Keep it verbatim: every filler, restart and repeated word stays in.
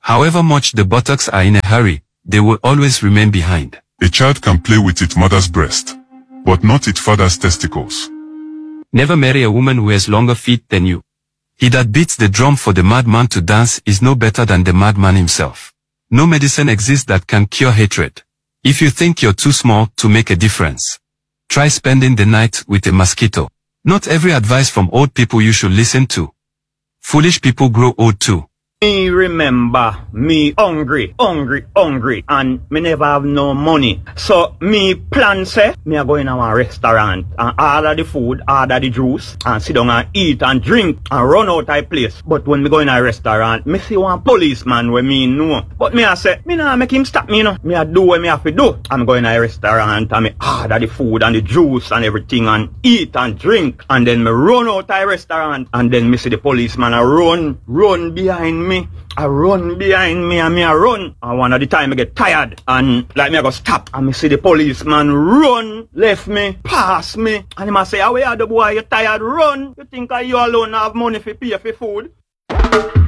However much the buttocks are in a hurry, they will always remain behind. A child can play with its mother's breast, but not its father's testicles. Never marry a woman who has longer feet than you. He that beats the drum for the madman to dance is no better than the madman himself. No medicine exists that can cure hatred. If you think you're too small to make a difference, try spending the night with a mosquito. Not every advice from old people you should listen to. Foolish people grow old too. Me remember me hungry, hungry, hungry, and me never have no money. So me plan say me a go in a one restaurant and order the food, order the juice, and sit down and eat and drink and run out of place. But when me go in a restaurant, me see one policeman where me know. But me a say, me nah make him stop me, you know. Me a do what me have to do. I'm going in a restaurant and me order the food and the juice and everything and eat and drink. And then me run out of the restaurant and then me see the policeman a run, run behind me. Me, I run behind me and me I run. And one of the time I get tired and like me I go stop and me see the policeman run, left me, pass me. And he must say, "Away the boy, you tired, run. You think I you alone have money for pay for food?"